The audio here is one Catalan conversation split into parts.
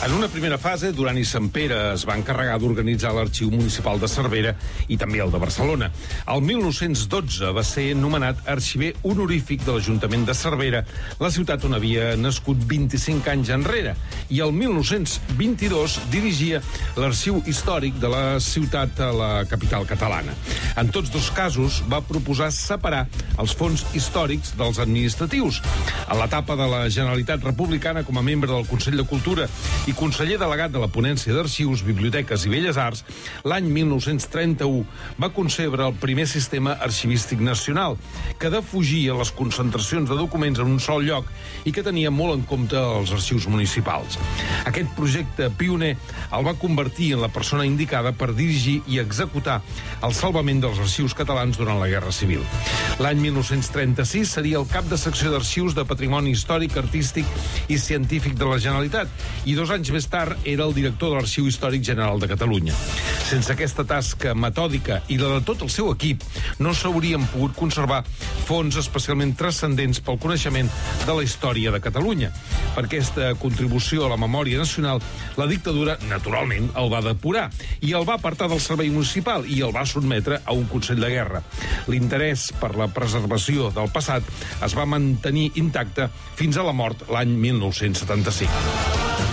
En una primera fase, Duran i Sempere es va encarregar d'organitzar l'Arxiu Municipal de Cervera i també el de Barcelona. El 1912 va ser nomenat arxiver honorífic de l'Ajuntament de Cervera, la ciutat on havia nascut 25 anys enrere, i el 1922 dirigia l'Arxiu Històric de la ciutat a la capital catalana. En tots dos casos va proposar separar els fons històrics dels administratius. En l'etapa de la Generalitat Republicana, com a membre del Consell de Cultura i conseller delegat de la Ponència d'Arxius, Biblioteques i Belles Arts, l'any 1931 va concebre el primer sistema arxivístic nacional, que defugia les concentracions de documents en un sol lloc i que tenia molt en compte els arxius municipals. Aquest projecte pioner el va convertir en la persona indicada per dirigir i executar el salvament dels arxius catalans durant la Guerra Civil. L'any 1936 seria el cap de secció d'arxius de Patrimoni Històric, Artístic i Científic de la Generalitat i 2 anys més tard era el director de l'Arxiu Històric General de Catalunya. Sense aquesta tasca metòdica i la de tot el seu equip, no s'haurien pogut conservar fons especialment transcendents pel coneixement de la història de Catalunya. Per aquesta contribució a la memòria nacional, la dictadura, naturalment, el va depurar i el va apartar del servei municipal i el va sotmetre a un Consell de Guerra. L'interès per la preservació del passat es va mantenir intacte fins a la mort l'any 1975.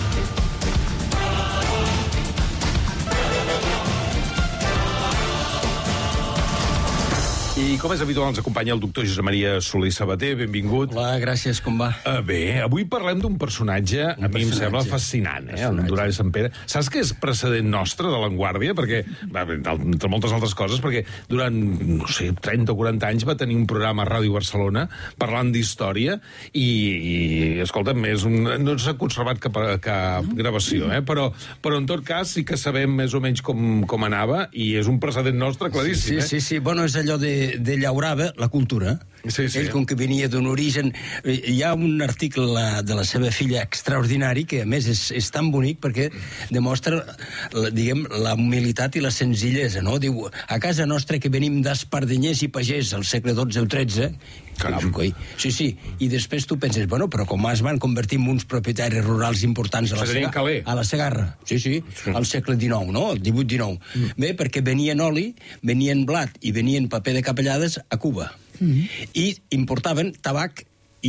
I com és habitual ens acompanya el doctor Josep Maria Soler Sabater, benvingut. Hola, gràcies, com va? Bé, avui parlem d'un personatge, a mi em sembla fascinant, el Duran i Sempere. Saps que és precedent nostre de l'Avantguàrdia? Perquè, entre moltes altres coses, perquè durant, no sé, 30 o 40 anys va tenir un programa a Ràdio Barcelona parlant d'història i escolta'm, no s'ha conservat cap gravació, però en tot cas sí que sabem més o menys com anava i és un precedent nostre claríssim. Sí, bueno, és allò de llaurava la cultura. Sí. Ell, com que venia d'un origen... Hi ha un article de la seva filla extraordinari, que a més és tan bonic perquè demostra, diguem, la humilitat i la senzillesa, no? Diu, a casa nostra que venim d'espardenyers i pagès al segle XII o XIII... Caram. Sí. I després tu penses, bueno, però com es van convertir en uns propietaris rurals importants a la Segarra. Sí, al segle XIX, no? El XVIII-XIX. Bé, perquè venien oli, venien blat i venien paper de capellades a Cuba. I importaven tabac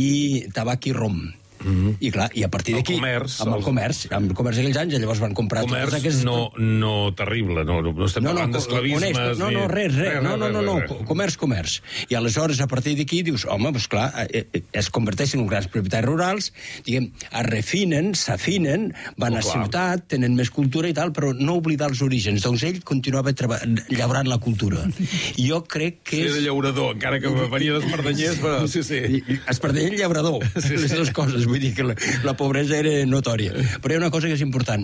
i rom. I clar, i a partir d'aquí amb el comerç d'aquells anys, llavors van comprar comerç aquests... no terrible, no estem parlant d'esclavismes res, comerç. I aleshores a partir d'aquí dius, home, doncs clar, es converteixen en grans propietaris rurals, diguem, es refinen, s'afinen, van a ciutat, tenen més cultura i tal, però no oblidar els orígens. Doncs ell continuava llaurant la cultura. I jo crec que és... Era llaurador, encara que venia d'espardanyers, però sí. Espardanyer i llaurador, les dues coses. Vull dir que la pobresa era notòria. Però hi ha una cosa que és important.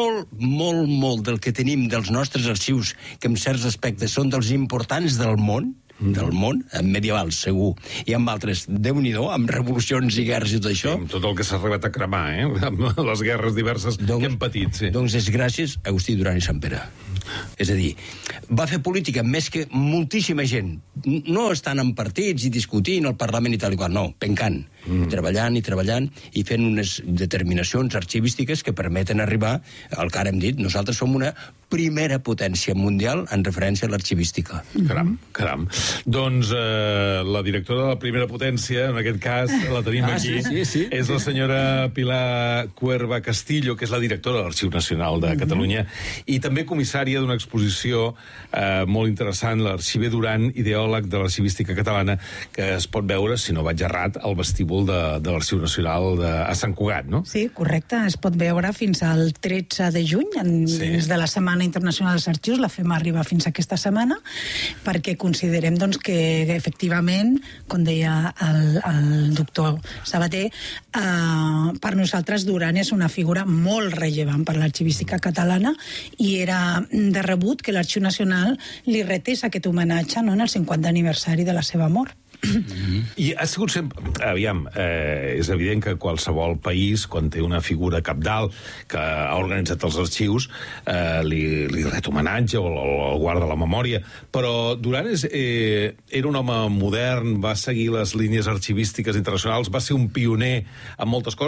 Molt del que tenim dels nostres arxius, que en certs aspectes són dels importants del món, en medievals, segur, i amb altres, Déu-n'hi-do, amb revolucions i guerres i tot això. Amb tot el que s'ha arribat a cremar, amb les guerres diverses que hem patit, sí. Doncs és gràcies a Agustí Duran i Sempere. És a dir, va fer política més que moltíssima gent, no estant en partits i discutint al Parlament i tal i qual, no, pencant, treballant i fent unes determinacions arxivístiques que permeten arribar al que ara hem dit. Nosaltres som una primera potència mundial en referència a l'arxivística. Caram. Doncs la directora de la primera potència, en aquest cas, la tenim aquí. Sí. És la senyora Pilar Cuerva Castillo, que és la directora de l'Arxiu Nacional de Catalunya i també comissària d'una exposició molt interessant, l'Arxiver Duran, ideòleg de l'arxivística catalana, que es pot veure, si no vaig errat, al vestíbul de l'Arxiu Nacional a Sant Cugat, no? Sí, correcte. Es pot veure fins al 13 de juny, des de la Setmana Internacional dels Arxius, la fem arribar fins a aquesta setmana, perquè considerem que efectivament, com deia el doctor Sabater, per nosaltres Duran és una figura molt rellevant per l'arxivística catalana i era de rebut que l'Arxiu Nacional li retés aquest homenatge en el 50 aniversari de la seva mort. I ha sigut sempre... Aviam, és evident que qualsevol país, quan té una figura cabdal que ha organitzat els arxius, li ret homenatge o el guarda la memòria, però Duran era un home modern, va seguir les línies arxivístiques internacionals, va ser un pioner en moltes coses,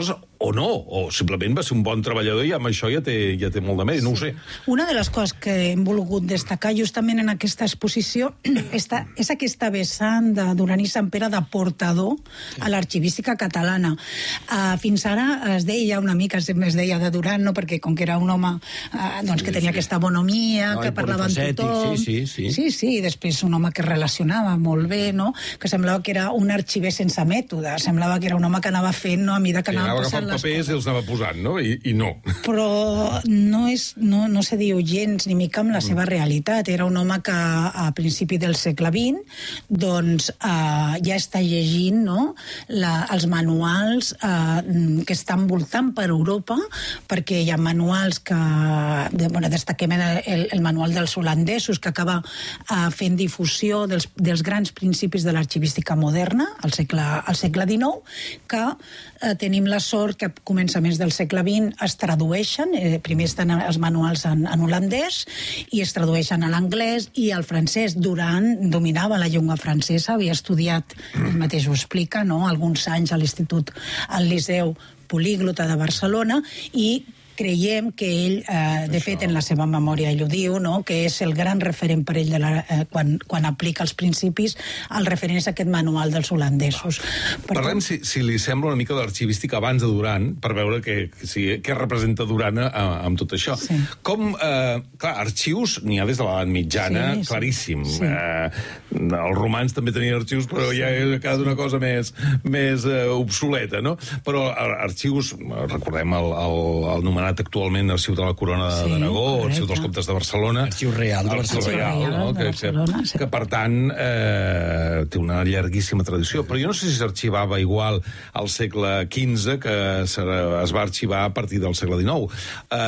o no, o simplement va ser un bon treballador i amb això ja té molt de mèrit, no ho sé. Una de les coses que hem volgut destacar justament en aquesta exposició és aquesta vessant de Duran i Sant Pere de portador a l'arxivística catalana. Fins ara es deia una mica, sempre es deia de Duran, no? Perquè com que era un home que tenia aquesta bonomia, que parlava amb tothom... Sí, i després un home que relacionava molt bé, no? Que semblava que era un arxiver sense mètode, semblava que era un home que anava fent, no? A mida que anava passant les coses. Papers i els anava posant, no? I no. Però no se diu gens ni mica amb la seva realitat. Era un home que a principi del segle XX doncs ja està llegint, no? Els manuals que estan voltant per Europa, perquè hi ha manuals que... destaquem el manual dels holandesos, que acaba fent difusió dels grans principis de l'arxivística moderna al segle XIX, que tenim la sort que a començaments del segle XX es tradueixen, primer estan els manuals en holandès i es tradueixen a l'anglès i al francès. Duran dominava la llengua francesa, havia estudiat, ell mateix ho explica, no? Alguns anys a l'institut, al Liceu Políglota de Barcelona, i creiem que ell, de fet, en la seva memòria ell ho diu, no? Que és el gran referent per ell quan aplica els principis, el referent és aquest manual dels holandesos. Parlem, si li sembla, una mica de l'arxivística abans de Duran, per veure què representa Duran amb tot això. Sí. Clar, arxius n'hi ha des de l'edat mitjana, claríssim. Sí. Els romans també tenien arxius, però ja ha quedat una cosa més obsoleta, no? Però arxius, recordem el nomenat actualment Arxiu de la Corona d'Aragó, Arxiu dels Comtes de Barcelona. Arxiu Real de Barcelona. Que, per tant, té una llarguíssima tradició. Però jo no sé si s'arxivava igual al segle XV, que es va arxivar a partir del segle XIX.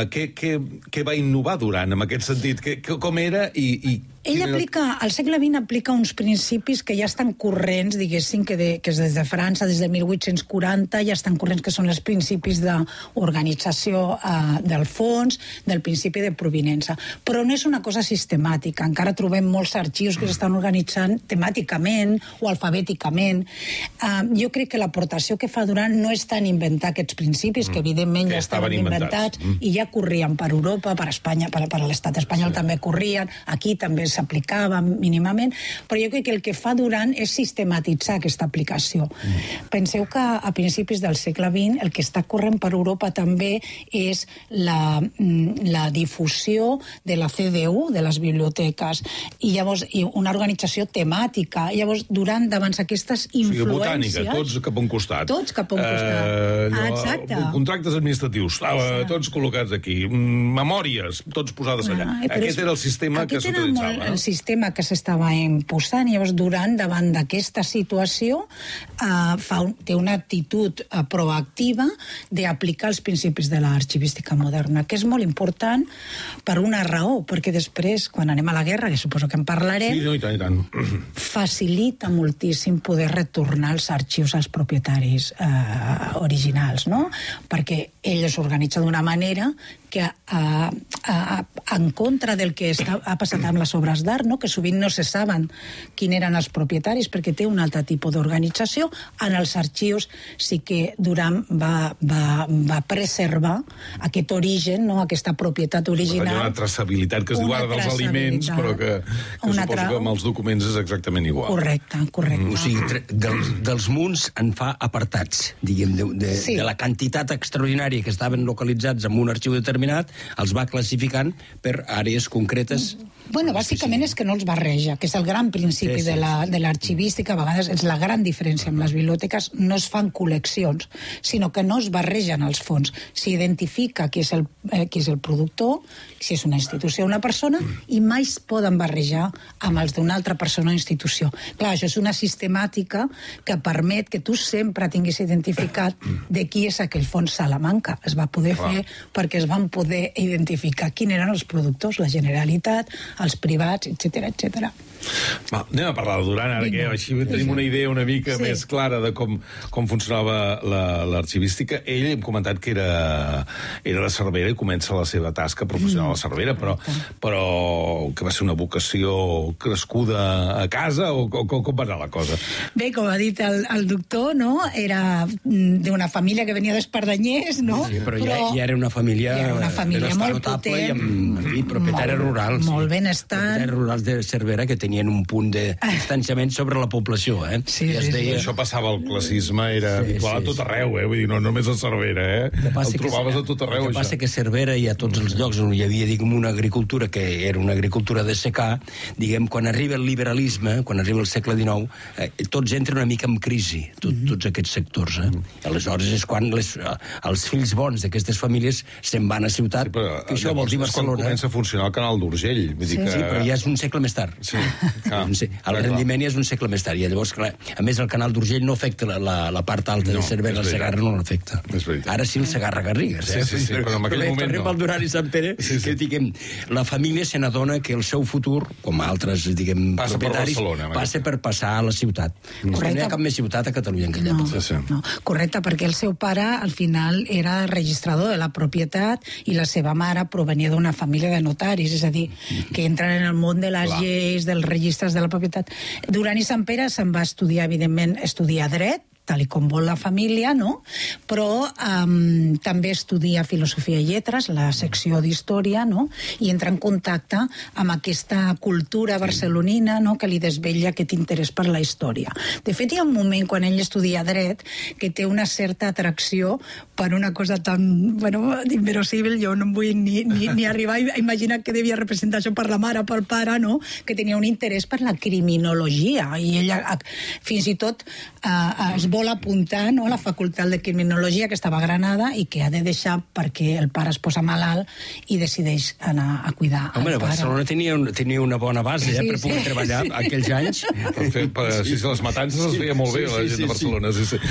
Què va innovar Duran en aquest sentit? Com era i ell al segle XX aplica uns principis que ja estan corrents, diguéssim, que és des de França, des de 1840, ja estan corrents, que són els principis d'organització del fons, del principi de provinença. Però no és una cosa sistemàtica. Encara trobem molts arxius que s'estan organitzant temàticament o alfabèticament. Jo crec que l'aportació que fa Duran no és tant inventar aquests principis, que evidentment ja estaven inventats i ja corrien per Europa, per Espanya, per l'estat espanyol també corrien, aquí també s'aplicava mínimament, però jo crec que el que fa Duran és sistematitzar aquesta aplicació. Penseu que a principis del segle XX el que està corrent per Europa també és la difusió de la CDU, de les biblioteques, i llavors una organització temàtica. Llavors, Duran, davant aquestes influències... botànica, tots cap a un costat. Tots cap a un costat. Exacte. Contractes administratius, tots col·locats aquí. Memòries, tots posades allà. Aquest era el sistema que s'utilitzava. El sistema que s'estava imposant. Llavors, Duran, davant d'aquesta situació, té una actitud proactiva d'aplicar els principis de l'arxivística moderna, que és molt important per una raó, perquè després, quan anem a la guerra, que suposo que en parlarem, i tant. Facilita moltíssim poder retornar els arxius als propietaris originals, no? Perquè ell s'organitza d'una manera que en contra del que ha passat amb les obres d'art, no? Que sovint no se saben quins eren els propietaris perquè té un altre tipus d'organització. En els arxius sí que Duran va preservar aquest origen, no? Aquesta propietat original. Hi ha una traçabilitat que es diu ara dels aliments, però que suposo que amb els documents és exactament igual. Correcte. O sigui, dels munts en fa apartats, diguem, de la quantitat extraordinària que estaven localitzats en un arxiu determinat, els va classificant per àrees concretes. Bueno, bàsicament és que no els barreja, que és el gran principi de l'arxivística. A vegades és la gran diferència amb les biblioteques. No es fan col·leccions, sinó que no es barregen els fons. S'identifica qui és el productor, si és una institució o una persona, i mai es poden barrejar amb els d'una altra persona o institució. Clar, això és una sistemàtica que permet que tu sempre tinguis identificat de qui és aquell fons Salamanca. Es va poder fer perquè es van poder identificar quins eren els productors, la Generalitat, als privats, etc. Va, anem a parlar de Duran ara, que així tenim una idea una mica més clara de com funcionava l'arxivística. Ell hem comentat que era de Cervera i comença la seva tasca professional a Cervera, però que va ser una vocació crescuda a casa o com va anar la cosa? Bé, com ha dit el doctor, no? Era d'una família que venia d'Espardanyers, no? Sí, però ja era una família molt potent, i propietaris rurals. Molt benestant. Propietaris rurals de Cervera que tenien un punt de distanciament sobre la població, Sí. Això passava al classisme, era habitual a tot arreu, vull dir, no només a Cervera, el trobaves a tot arreu, això. El que passa que a Cervera i a tots els llocs on hi havia, diguem, una agricultura que era una agricultura de secà, diguem, quan arriba el liberalisme, quan arriba el segle XIX, tots entren una mica en crisi, tots aquests sectors. Aleshores és quan els fills bons d'aquestes famílies se'n van a ciutat, que això vols dir Barcelona. Quan comença a funcionar el canal d'Urgell. Sí, però ja és un segle més tard. Sí. El rendiment ja és un segle més tard. I llavors, clar, a més, el canal d'Urgell no afecta la part alta de Cervera, el Segarra no l'afecta. Ara sí el Segarra-Garrigues. Sí, però en aquell moment no. Pel Duran i Sant Pere, que diguem, la família se n'adona que el seu futur, com altres, diguem, propietaris, passa per passar a la ciutat. No hi ha cap més ciutat a Catalunya en aquella època. No, correcte, perquè el seu pare, al final, era registrador de la propietat i la seva mare provenia d'una família de notaris, és a dir, que entren en el món de les lleis, dels registres de la propietat. Duran i Sant Pere se'n va estudiar, evidentment, estudiar dret, tal i com vol la família, no? Però també estudia filosofia i lletres, la secció d'història, no? I entra en contacte amb aquesta cultura barcelonina, no?, que li desvetlla aquest interès per la història. De fet, hi ha un moment, quan ell estudia dret, que té una certa atracció per una cosa tan, inverosímil, jo no em vull ni arribar a imaginar què devia representar això per la mare, pel pare, no?, que tenia un interès per la criminologia, i ella fins i tot es vol apuntar, no, a la facultat de criminologia que estava a Granada i que ha de deixar perquè el pare es posa malalt i decideix anar a cuidar al pare. Barcelona tenia una bona base per poder treballar aquells anys. Les matances es feia molt bé la gent de Barcelona.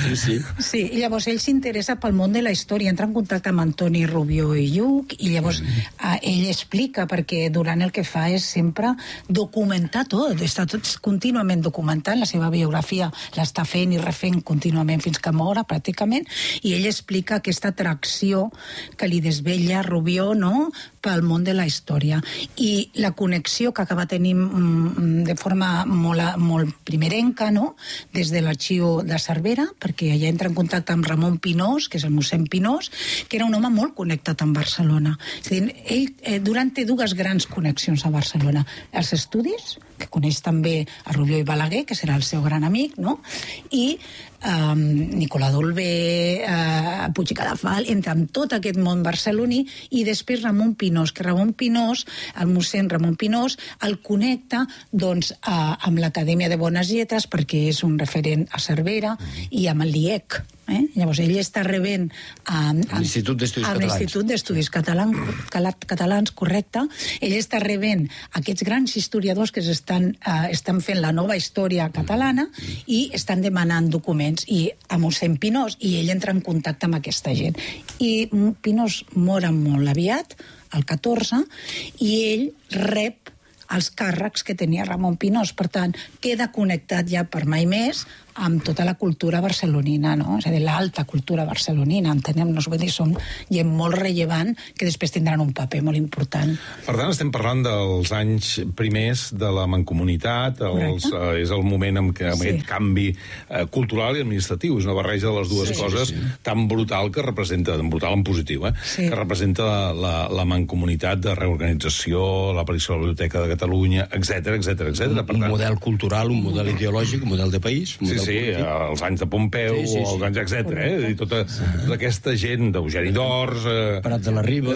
Sí, i llavors ell s'interessa pel món de la història, entra en contacte amb Antoni Rubió i Lluc, i llavors ell explica, perquè Duran el que fa és sempre documentar tot, està tot contínuament documentant, la seva biografia l'està fent i refent contínuament fins que mora, pràcticament, i ell explica aquesta atracció que li desvetlla Rubió, no?, pel món de la història. I la connexió que acaba tenint de forma molt primerenca, no?, des de l'arxiu de Cervera, perquè allà entra en contacte amb Ramon Pinós, que és el mossèn Pinós, que era un home molt connectat amb Barcelona. És a dir, ell Duran té dues grans connexions a Barcelona. Els estudis, que coneix també a Rubió i Balaguer, que serà el seu gran amic, no?, i Nicolà Dolbé, Puig i Cadafal, entra en tot aquest món barceloní, i després Ramon Pinós, que Ramon Pinós, el mossèn Ramon Pinós, el connecta, doncs, amb l'Acadèmia de Bones Lletres, perquè és un referent a Cervera, i amb el LIEC. Llavors ell està rebent a l'Institut d'Estudis Catalans, correcte. Ell està rebent aquests grans historiadors que estan fent la nova història catalana i estan demanant documents, i a mossèn Pinós, i ell entra en contacte amb aquesta gent. I Pinós mor molt aviat, al 14, i ell rep els càrrecs que tenia Ramon Pinós. Per tant, queda connectat ja per mai més amb tota la cultura barcelonina, no? És a dir, l'alta cultura barcelonina, entenem-nos, vull dir, són gent molt rellevant que després tindran un paper molt important. Per tant, estem parlant dels anys primers de la mancomunitat, és el moment en què aquest canvi cultural i administratiu, és una barreja de les dues coses tan brutal que representa, tan brutal en positiu, que representa la mancomunitat de reorganització, l'aparició de la Biblioteca de Catalunya, etc. Un model cultural, un model ideològic, un model de país. Sí, els anys de Pompeu, els anys, etc. I tota aquesta gent d'Eugeni d'Ors... Prat de la Riba,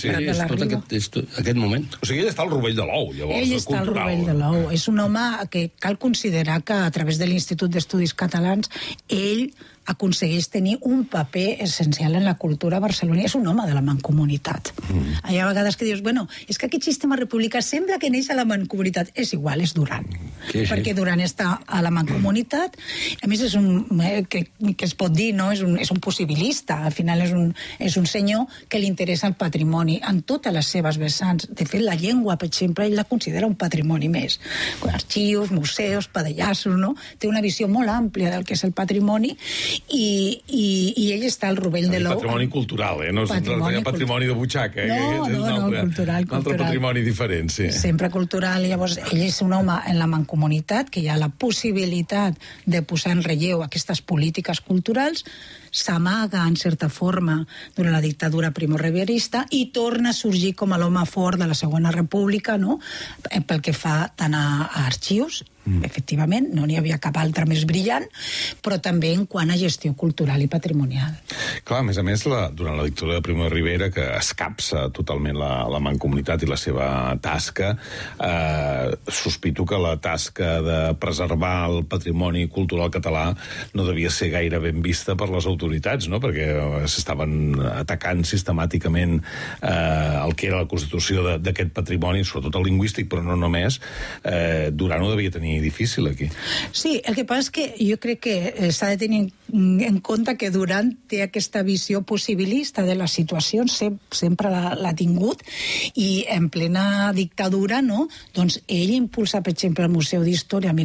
tot aquest moment. O sigui, ell està al rovell de l'ou, llavors. Ell està al rovell de l'ou. És un home que cal considerar que a través de l'Institut d'Estudis Catalans ell aconsegueix tenir un paper essencial en la cultura barcelonina. És un home de la mancomunitat. Hi ha vegades que dius, bueno, és que aquest sistema republicà sembla que neix a la mancomunitat. És igual, és Duran. Sí. Perquè Duran està a la mancomunitat. A més, és que es pot dir, no? És un possibilista. Al final és un senyor que li interessa el patrimoni en totes les seves vessants. De fet, la llengua, per exemple, ell la considera un patrimoni més. Arxius, museus, padallassos, no? Té una visió molt àmplia del que és el patrimoni i ell està al rovell de l'ou. Patrimoni cultural, no és patrimoni de butxaca. No, cultural. Un altre patrimoni diferent, sí. Sempre cultural. Llavors, ell és un home en la mancomunitat, que hi ha la possibilitat de posar en relleu aquestes polítiques culturals, s'amaga, en certa forma, durant la dictadura primo-rivierista i torna a sorgir com a l'home fort de la Segona República, no? Pel que fa tant a arxius, efectivament, no n'hi havia cap altre més brillant, però també en quant a gestió cultural i patrimonial. Clar, a més, durant la dictadura de Primo de Rivera, que escapça totalment la mancomunitat i la seva tasca, sospito que la tasca de preservar el patrimoni cultural català no devia ser gaire ben vista per les autoritats, no? Perquè s'estaven atacant sistemàticament el que era la constitució d'aquest patrimoni, sobretot el lingüístic, però no només. Duran ho devia tenir difícil aquí. Sí, el que passa és que jo crec que s'ha de tenir en compte que Duran té aquesta visió possibilista de les situacions, sempre l'ha tingut, i en plena dictadura, no? Doncs ell impulsa, per exemple, el Museu d'Història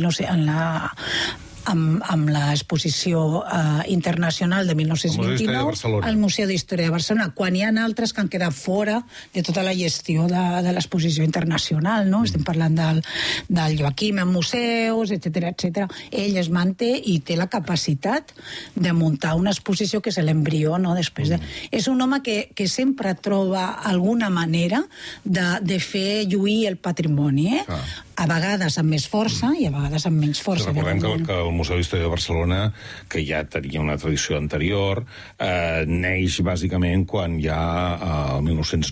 amb l'exposició internacional de 1929 al Museu d'Història de Barcelona, quan hi ha altres que han quedat fora de tota la gestió de l'exposició internacional, no? Estem parlant del Joaquim en museus, etc. Ell es manté i té la capacitat de muntar una exposició que és l'embrió, no? És un home que sempre troba alguna manera de fer lluir el patrimoni, a vegades amb més força i a vegades amb menys força. Recordem que el Museu d'Història de Barcelona, que ja tenia una tradició anterior, neix bàsicament quan ja el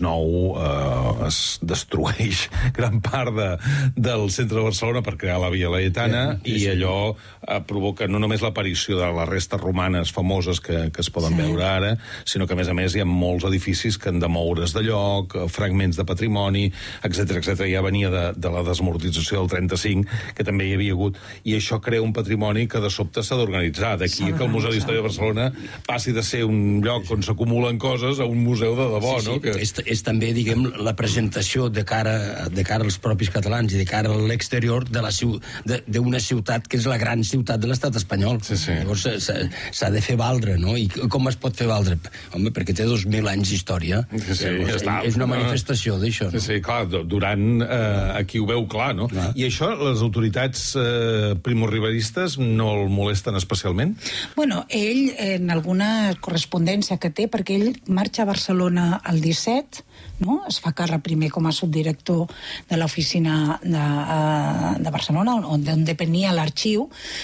1909 es destrueix gran part del centre de Barcelona per crear la Via Laietana, i allò provoca no només l'aparició de les restes romanes famoses que es poden veure ara, sinó que a més hi ha molts edificis que han de moure's de lloc, fragments de patrimoni, etc. Ja venia de la desmortització del 35, que també hi havia hagut, i això crea un patrimoni que de sobte s'ha d'organitzar. D'aquí que el Museu d'Història de Barcelona passi de ser un lloc on s'acumulen coses a un museu de debò, no? És també, diguem, la presentació de cara als propis catalans i de cara a l'exterior d'una ciutat que és la gran ciutat de l'estat espanyol. Llavors s'ha de fer valdre, no? I com es pot fer valdre? Home, perquè té 2.000 anys d'història. És una manifestació d'això. Sí, clar, Duran aquí ho veu clar, no? I això, les autoritats primorriveristes no el molesten especialment? Bueno, ell, en alguna correspondència que té, perquè ell marxa a Barcelona el 17, no? Es fa càrrec primer com a subdirector de l'oficina de Barcelona, on depenia l'arxiu,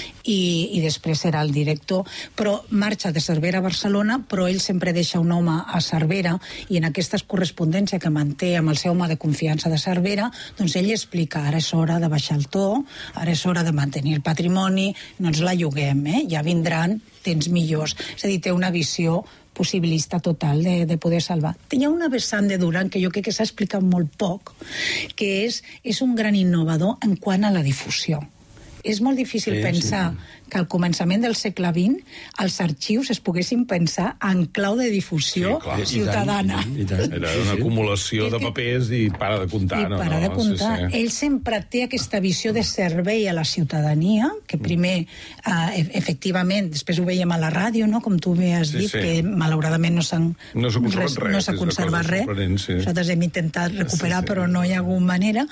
i després serà el director, però marxa de Cervera a Barcelona, però ell sempre deixa un home a Cervera, i en aquesta correspondència que manté amb el seu home de confiança de Cervera, doncs ell explica, ara és hora de baixar el to, ara és hora de mantenir el patrimoni, no ens la lloguem, ja vindran temps millors. És a dir, té una visió possibilista total de poder salvar. Hi ha una vessant de Duran que jo crec que s'ha explicat molt poc, que és un gran innovador en quant a la difusió. És molt difícil pensar que al començament del segle XX els arxius es poguessin pensar en clau de difusió ciutadana. Era una acumulació de papers i para de comptar. I para de comptar. Ell sempre té aquesta visió de servei a la ciutadania, que primer, efectivament, després ho veiem a la ràdio, no? Com tu bé has dit, que malauradament no s'ha conservat res. Nosaltres hem intentat recuperar, però no hi ha hagut manera.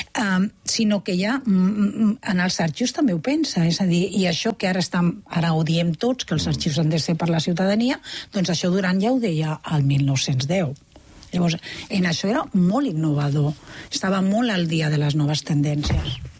Sinó que ja en els arxius també ho pensa, és a dir, i això que ara ho diem tots, que els arxius han de ser per la ciutadania, doncs això Duran ja ho deia al 1910. Llavors, en això era molt innovador. Estava molt al dia de les noves tendències.